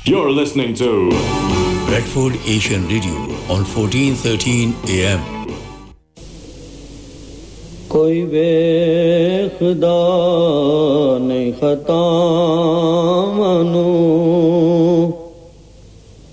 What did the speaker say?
You're listening to Bradford Asian Radio on 1413 AM. कोई बेखुदा नहीं खता मानू